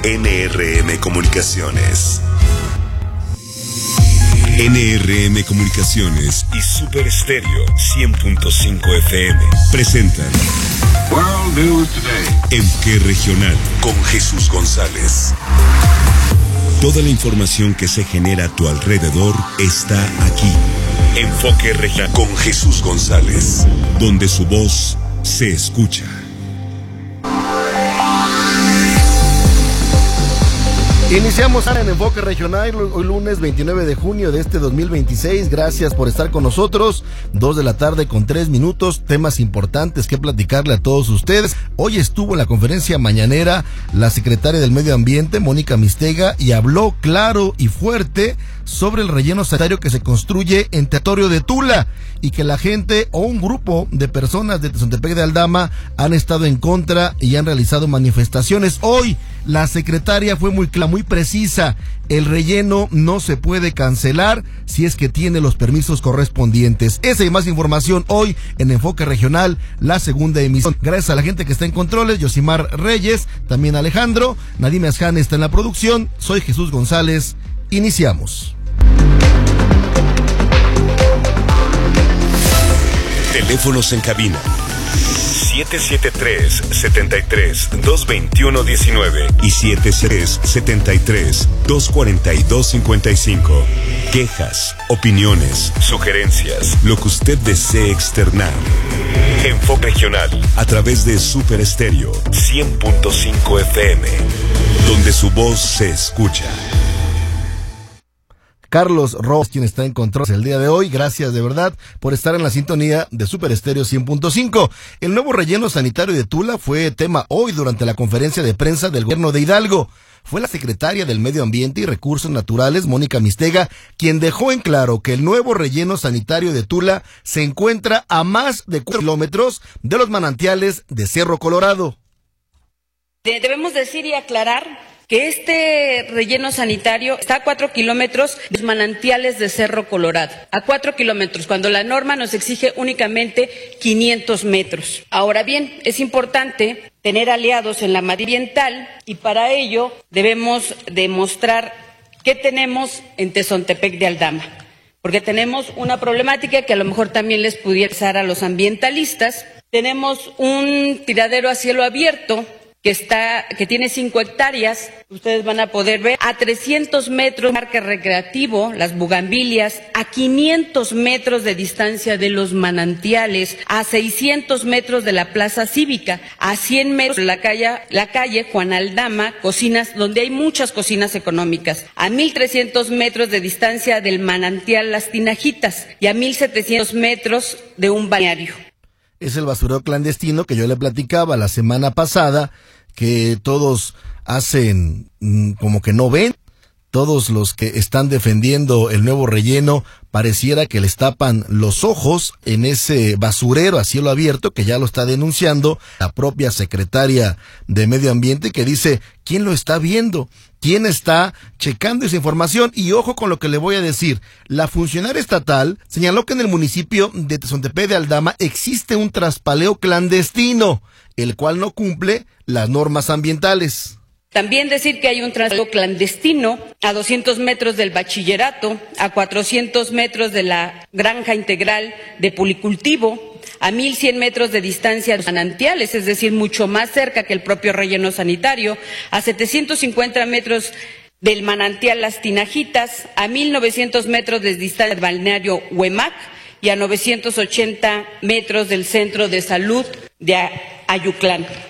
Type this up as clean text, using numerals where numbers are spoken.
NRM Comunicaciones. NRM Comunicaciones y Super Estéreo 100.5 FM presentan World News Today. Enfoque Regional con Jesús González. Toda la información que se genera a tu alrededor está aquí. Enfoque Regional con Jesús González, donde su voz se escucha. Iniciamos en Enfoque Regional, hoy lunes 29 de junio de este 2026. Gracias por estar con nosotros. 2 de la tarde con 3 minutos. Temas importantes que platicarle a todos ustedes. Hoy estuvo en la conferencia mañanera la secretaria del Medio Ambiente, Mónica Mistega, y habló claro y fuerte sobre el relleno sanitario que se construye en territorio de Tula y que la gente o un grupo de personas de Tezontepec de Aldama han estado en contra y han realizado manifestaciones. Hoy la secretaria fue muy clara, muy precisa. El relleno no se puede cancelar si es que tiene los permisos correspondientes. Esa y más información hoy en Enfoque Regional, la segunda emisión. Gracias a la gente que está en controles, Yosimar Reyes, también Alejandro, Nadime Asjan está en la producción. Soy Jesús González. Iniciamos. Teléfonos en cabina 773-73-221-19 y 773-73-242-55. Quejas, opiniones, sugerencias, lo que usted desee externar. Enfoque Regional a través de Super Estéreo 100.5 FM, donde su voz se escucha. Carlos Ross, quien está en control el día de hoy. Gracias de verdad por estar en la sintonía de Super Estéreo 100.5. El nuevo relleno sanitario de Tula fue tema hoy durante la conferencia de prensa del gobierno de Hidalgo. Fue la secretaria del Medio Ambiente y Recursos Naturales, Mónica Mistega, quien dejó en claro que el nuevo relleno sanitario de Tula se encuentra a más de 4 kilómetros de los manantiales de Cerro Colorado. Debemos decir y aclarar que este relleno sanitario está a 4 kilómetros de los manantiales de Cerro Colorado, a 4 kilómetros, cuando la norma nos exige únicamente 500 metros. Ahora bien, es importante tener aliados en la materia ambiental y para ello debemos demostrar qué tenemos en Tezontepec de Aldama, porque tenemos una problemática que a lo mejor también les pudiera pasar a los ambientalistas. Tenemos un tiradero a cielo abierto que tiene 5 hectáreas, ustedes van a poder ver, a 300 metros de parque recreativo, las bugambilias, a 500 metros de distancia de los manantiales, a 600 metros de la plaza cívica, a 100 metros de la calle Juan Aldama, cocinas, donde hay muchas cocinas económicas, a 1,300 metros de distancia del manantial Las Tinajitas y a 1,700 metros de un balneario. Es el basurero clandestino que yo le platicaba la semana pasada, que todos hacen como que no ven. Todos los que están defendiendo el nuevo relleno pareciera que les tapan los ojos en ese basurero a cielo abierto que ya lo está denunciando la propia secretaria de Medio Ambiente, que dice, ¿quién lo está viendo? ¿Quién está checando esa información? Y ojo con lo que le voy a decir. La funcionaria estatal señaló que en el municipio de Tezontepec de Aldama existe un traspaleo clandestino, el cual no cumple las normas ambientales. También decir que hay un traslado clandestino a 200 metros del bachillerato, a 400 metros de la granja integral de policultivo, a 1,100 metros de distancia de los manantiales, es decir, mucho más cerca que el propio relleno sanitario, a 750 metros del manantial Las Tinajitas, a 1,900 metros de distancia del balneario Huemac y a 980 metros del centro de salud de Ayuclán.